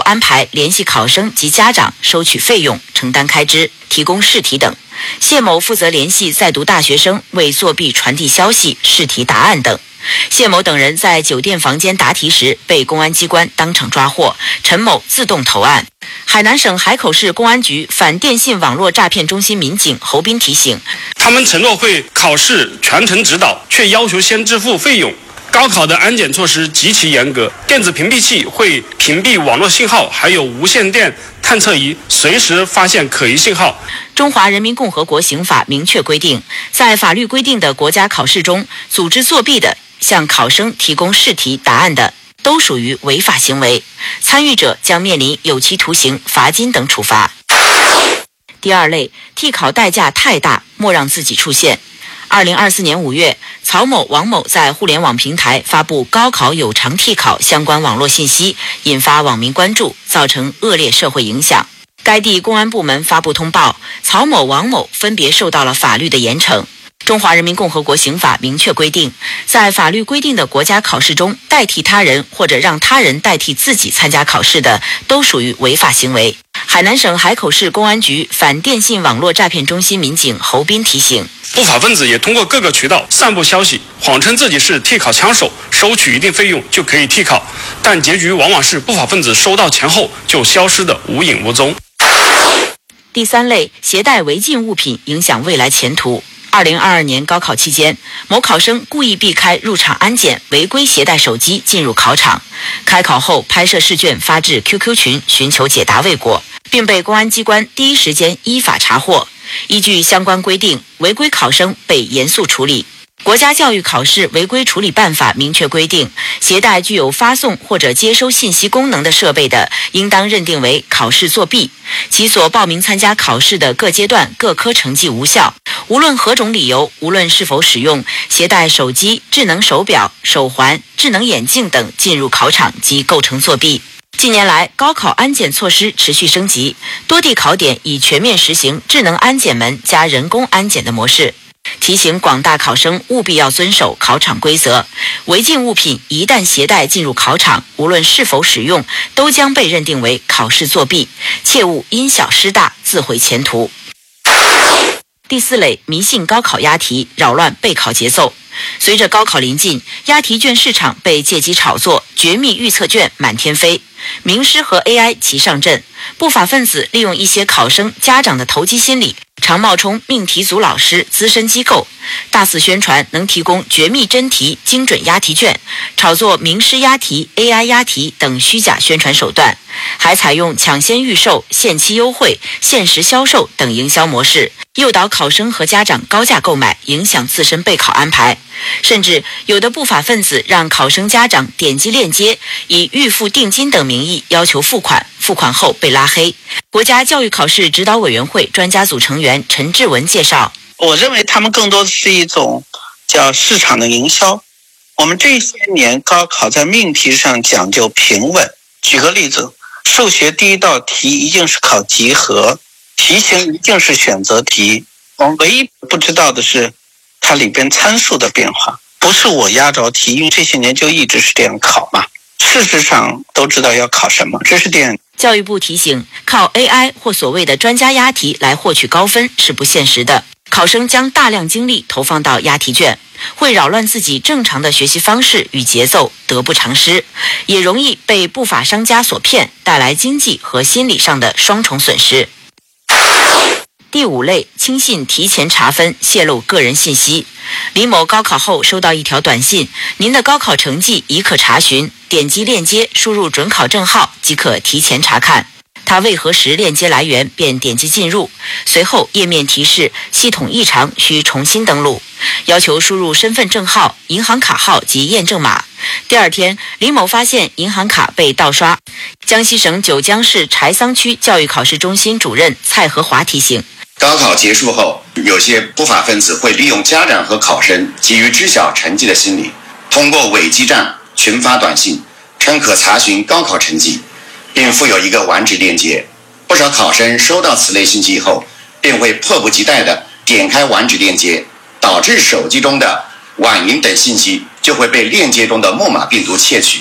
安排联系考生及家长收取费用、承担开支、提供试题等。谢某负责联系在读大学生，为作弊传递消息、试题答案等。谢某等人在酒店房间答题时被公安机关当场抓获，陈某自动投案。海南省海口市公安局反电信网络诈骗中心民警侯斌提醒， 他们承诺会考试全程指导，却要求先支付费用。高考的安检措施极其严格，电子屏蔽器会屏蔽网络信号，还有无线电探测仪随时发现可疑信号。 中华人民共和国刑法明确规定，在法律规定的国家考试中，组织作弊的、向考生提供试题答案的，都属于违法行为，参与者将面临有期徒刑、罚金等处罚。第二类，替考代价太大，莫让自己出现。2024年5月，曹某、王某在互联网平台发布高考有偿替考相关网络信息，引发网民关注，造成恶劣社会影响。该地公安部门发布通报，曹某、王某分别受到了法律的严惩。中华人民共和国刑法明确规定，在法律规定的国家考试中，代替他人或者让他人代替自己参加考试的，都属于违法行为。海南省海口市公安局反电信网络诈骗中心民警侯斌提醒， 不法分子也通过各个渠道散布消息，谎称自己是替考枪手，收取一定费用就可以替考，但结局往往是不法分子收到钱后就消失得无影无踪。 第三类，携带违禁物品影响未来前途。2022年高考期间，某考生故意避开入场安检，违规携带手机进入考场。开考后拍摄试卷发至 QQ 群，寻求解答未果，并被公安机关第一时间依法查获。依据相关规定，违规考生被严肃处理。国家教育考试违规处理办法明确规定，携带具有发送或者接收信息功能的设备的，应当认定为考试作弊，其所报名参加考试的各阶段各科成绩无效。无论何种理由，无论是否使用，携带手机、智能手表、手环、智能眼镜等进入考场即构成作弊。近年来，高考安检措施持续升级，多地考点已全面实行智能安检门加人工安检的模式。提醒广大考生务必要遵守考场规则，违禁物品一旦携带进入考场，无论是否使用，都将被认定为考试作弊，切勿因小失大，自毁前途。第四类，迷信高考押题，扰乱备考节奏。随着高考临近，押题卷市场被借机炒作，绝密预测卷满天飞，名师和 AI 齐上阵，不法分子利用一些考生、家长的投机心理，常冒充命题组老师、资深机构，大肆宣传能提供绝密真题、精准押题卷，炒作名师押题、AI 押题等虚假宣传手段，还采用抢先预售、限期优惠、限时销售等营销模式，诱导考生和家长高价购买，影响自身备考安排。甚至有的不法分子让考生家长点击链接，以预付定金等名义要求付款，付款后被拉黑。国家教育考试指导委员会专家组成员陈志文介绍， 我认为他们更多的是一种叫市场的营销。我们这些年高考在命题上讲究平稳，举个例子，数学第一道题一定是考集合，题型一定是选择题，我们唯一不知道的是它里边参数的变化，不是我压着题，因为这些年就一直是这样考嘛。事实上都知道要考什么，这是点。 教育部提醒，靠 AI 或所谓的专家押题来获取高分是不现实的。考生将大量精力投放到押题卷，会扰乱自己正常的学习方式与节奏，得不偿失，也容易被不法商家所骗，带来经济和心理上的双重损失。第五类，轻信提前查分，泄露个人信息。李某高考后收到一条短信，您的高考成绩已可查询，点击链接输入准考证号即可提前查看。他未核实链接来源，便点击进入，随后页面提示系统异常，需重新登录，要求输入身份证号、银行卡号及验证码。第二天，李某发现银行卡被盗刷。江西省九江市柴桑区教育考试中心主任蔡和华提醒， 高考结束后，有些不法分子会利用家长和考生急于知晓成绩的心理，通过伪记账群发短信，称可查询高考成绩，并附有一个网址链接。不少考生收到此类信息后，便会迫不及待地点开网址链接，导致手机中的网银等信息就会被链接中的木马病毒窃取。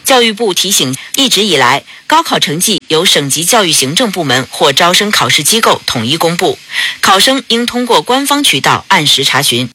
教育部提醒，一直以来，高考成绩由省级教育行政部门或招生考试机构统一公布，考生应通过官方渠道按时查询。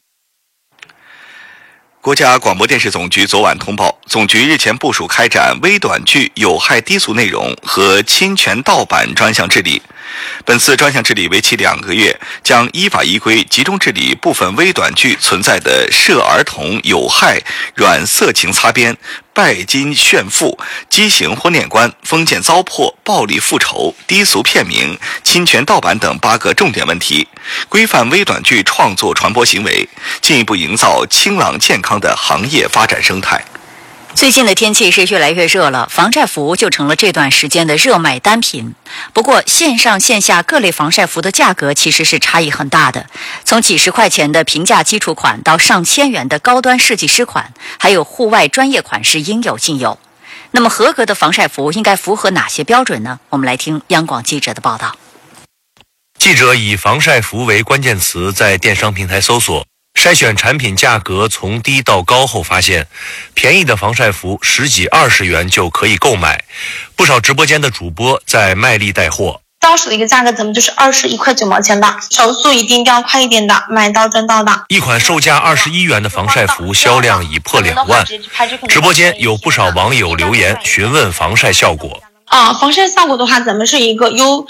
国家广播电视总局昨晚通报，总局日前部署开展微短剧有害低俗内容和侵权盗版专项治理。本次专项治理为期2个月，将依法依规集中治理部分微短剧存在的涉儿童有害软色情擦边、拜金炫富、畸形婚恋观、封建糟粕、暴力复仇、低俗片名、侵权盗版等8个重点问题，规范微短剧创作传播行为，进一步营造清朗健康的行业发展生态。 最近的天气是越来越热了，防晒服就成了这段时间的热卖单品。不过线上线下各类防晒服的价格其实是差异很大的，从几十块钱的平价基础款到上千元的高端设计师款，还有户外专业款式应有尽有。那么合格的防晒服应该符合哪些标准呢？我们来听央广记者的报道。 记者以防晒服为关键词在电商平台搜索，筛选产品价格从低到高后发现，便宜的防晒服10几20元就可以购买。不少直播间的主播在卖力带货。 到手的一个价格咱们就是21块9毛钱的，手速一定要快一点的，买到赚到的。 一款售价21元的防晒服销量已破2万，直播间有不少网友留言询问防晒效果。 防晒效果的话，咱们是一个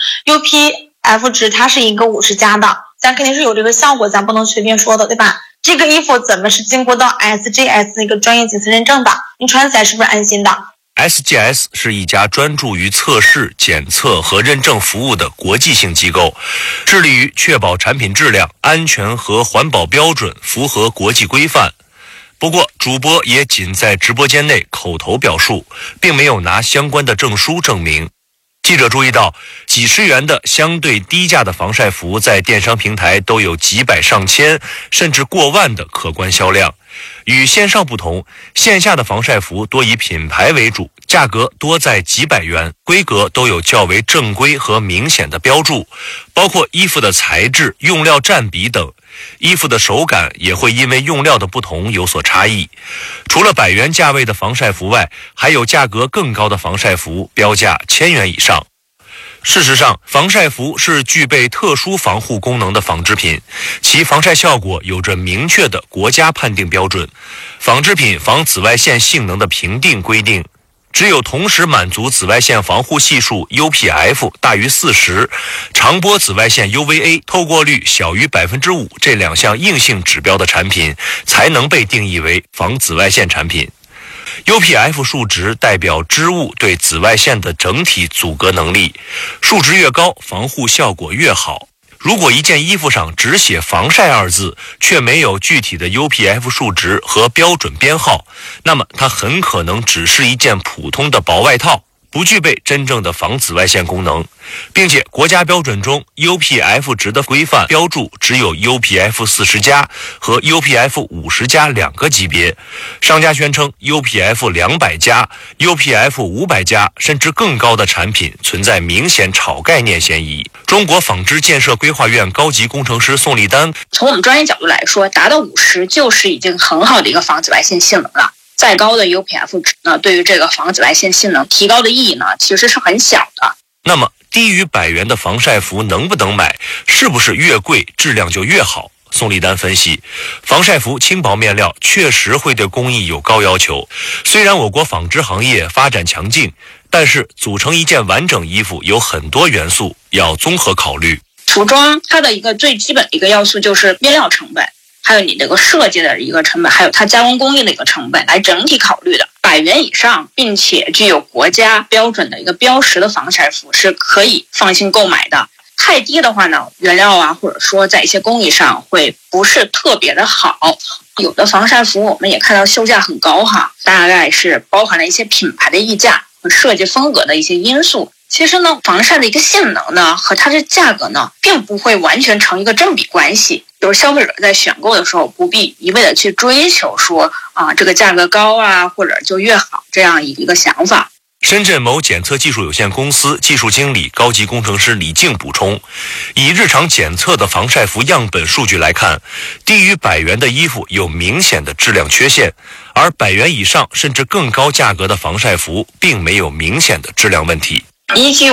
UPF 值，它是一个50加的，咱肯定是有这个效果，咱不能随便说的，对吧？这个衣服怎么是经过到 SGS 一个专业检测认证的，你穿起来是不是安心的 ？SGS 是一家专注于测试、检测和认证服务的国际性机构，致力于确保产品质量、安全和环保标准符合国际规范。不过，主播也仅在直播间内口头表述，并没有拿相关的证书证明。记者注意到，几十元的相对低价的防晒服在电商平台都有几百上千甚至过万的可观销量。与线上不同，线下的防晒服多以品牌为主，价格多在几百元，规格都有较为正规和明显的标注，包括衣服的材质、用料占比等。衣服的手感也会因为用料的不同有所差异。除了100元价位的防晒服外，还有价格更高的防晒服，标价1000元以上。事实上，防晒服是具备特殊防护功能的纺织品，其防晒效果有着明确的国家判定标准。纺织品防紫外线性能的评定规定，只有同时满足紫外线防护系数 UPF 大于40，长波紫外线 UVA 透过率小于 5% 这2项硬性指标的产品，才能被定义为防紫外线产品。UPF 数值代表织物对紫外线的整体阻隔能力，数值越高，防护效果越好。如果一件衣服上只写防晒2字，却没有具体的 UPF 数值和标准编号，那么它很可能只是一件普通的薄外套，不具备真正的防紫外线功能。并且国家标准中 UPF 值的规范标注只有 UPF 40加和 UPF 50加2个级别，商家宣称 UPF 200加、UPF 500加甚至更高的产品存在明显炒概念嫌疑。中国纺织建设规划院高级工程师宋立丹， 从我们专业角度来说，达到50就是已经很好的一个防紫外线性能了。再高的 UPF 值呢，对于这个防紫外线性能提高的意义呢，其实是很小的。 那么低于100元的防晒服能不能买？是不是越贵质量就越好？宋立丹分析，防晒服轻薄面料确实会对工艺有高要求。虽然我国纺织行业发展强劲，但是组成一件完整衣服有很多元素要综合考虑。 服装它的一个最基本的一个要素就是面料成本，还有你这个设计的一个成本，还有它加工工艺的一个成本来整体考虑的。100元以上并且具有国家标准的一个标识的防晒服是可以放心购买的。太低的话呢，原料啊或者说在一些工艺上会不是特别的好。有的防晒服我们也看到售价很高哈，大概是包含了一些品牌的溢价和设计风格的一些因素。其实呢，防晒的一个性能呢和它的价格呢并不会完全成一个正比关系。就是消费者在选购的时候不必一味的去追求说这个价格高啊或者就越好这样一个想法。 深圳某检测技术有限公司技术经理、高级工程师李静补充，以日常检测的防晒服样本数据来看，低于100元的衣服有明显的质量缺陷，而100元以上甚至更高价格的防晒服并没有明显的质量问题。 依据